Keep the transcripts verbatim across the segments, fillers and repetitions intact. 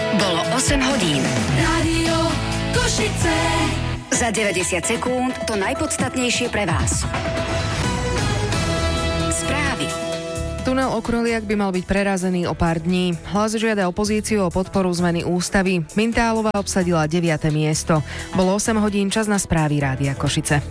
Bolo osem hodín. Rádio Košice. Za deväťdesiat sekúnd to najpodstatnejšie pre vás. Správy. Tunel Okruhliak by mal byť prerazený o pár dní. Hlas žiada opozíciu o podporu zmeny ústavy. Mintálová obsadila deviate miesto. Bolo osem hodín, čas na správy Rádia Košice.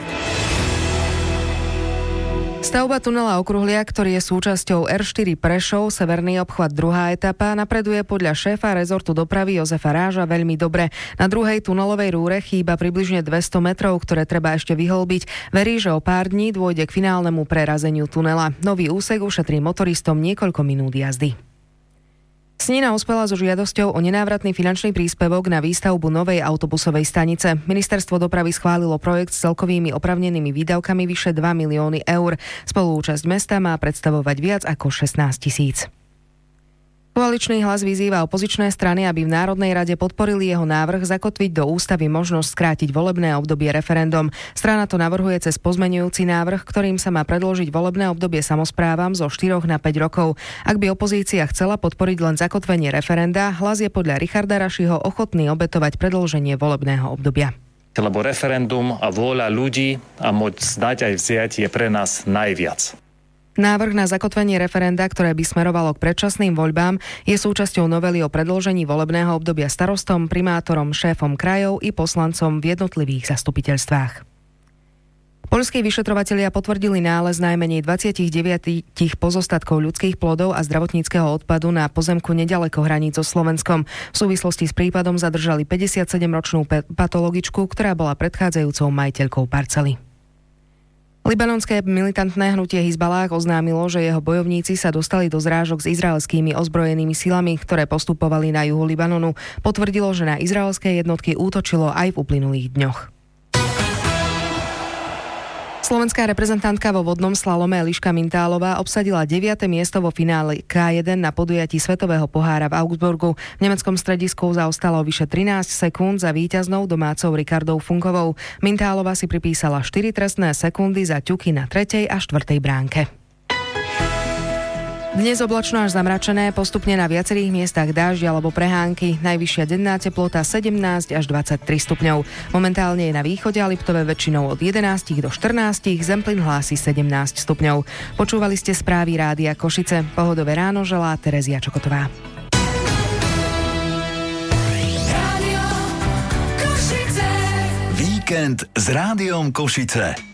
Stavba tunela Okruhliak, ktorý je súčasťou er štyri Prešov, severný obchvat druhá etapa, napreduje podľa šéfa rezortu dopravy Jozefa Ráža veľmi dobre. Na druhej tunelovej rúre chýba približne dvesto metrov, ktoré treba ešte vyhlbiť. Verí, že o pár dní dôjde k finálnemu prerazeniu tunela. Nový úsek ušetrí motoristom niekoľko minút jazdy. Snina uspela so žiadosťou o nenávratný finančný príspevok na výstavbu novej autobusovej stanice. Ministerstvo dopravy schválilo projekt s celkovými oprávnenými výdavkami vyše dva milióny eur. Spoluúčasť mesta má predstavovať viac ako šestnásť tisíc. Koaličný hlas vyzýva opozičné strany, aby v Národnej rade podporili jeho návrh zakotviť do ústavy možnosť skrátiť volebné obdobie referendum. Strana to navrhuje cez pozmeňujúci návrh, ktorým sa má predĺžiť volebné obdobie samosprávam zo štyroch na päť rokov. Ak by opozícia chcela podporiť len zakotvenie referenda, hlas je podľa Richarda Rašiho ochotný obetovať predĺženie volebného obdobia. Lebo referendum a vôľa ľudí a moc dať aj vziať je pre nás najviac. Návrh na zakotvenie referenda, ktoré by smerovalo k predčasným voľbám, je súčasťou novely o predĺžení volebného obdobia starostom, primátorom, šéfom krajov i poslancom v jednotlivých zastupiteľstvách. Poľskí vyšetrovatelia potvrdili nález najmenej dvadsaťdeväť pozostatkov ľudských plodov a zdravotníckeho odpadu na pozemku neďaleko hraníc so Slovenskom. V súvislosti s prípadom zadržali päťdesiatsedemročnú patologičku, ktorá bola predchádzajúcou majiteľkou parcely. Libanonské militantné hnutie Hizbalách oznámilo, že jeho bojovníci sa dostali do zrážok s izraelskými ozbrojenými silami, ktoré postupovali na juhu Libanonu. Potvrdilo, že na izraelské jednotky útočilo aj v uplynulých dňoch. Slovenská reprezentantka vo vodnom slalome Eliška Mintálová obsadila deviate miesto vo finále ká jeden na podujatí Svetového pohára v Augsburgu. V nemeckom stredisku zaostalo vyše trinásť sekúnd za víťaznou domácou Rikardou Funkovou. Mintálová si pripísala štyri trestné sekundy za ťuky na tretej a štvrtej bránke. Dnes oblačno až zamračené, postupne na viacerých miestach dážď alebo prehánky. Najvyššia denná teplota sedemnásť až dvadsaťtri stupňov. Momentálne je na východe a Liptove väčšinou od jedenásť do štrnásť, Zemplín hlási sedemnásť stupňov. Počúvali ste správy Rádia Košice. Pohodové ráno želá Terezia Čokotová. Rádio Košice. Víkend s Rádiom Košice.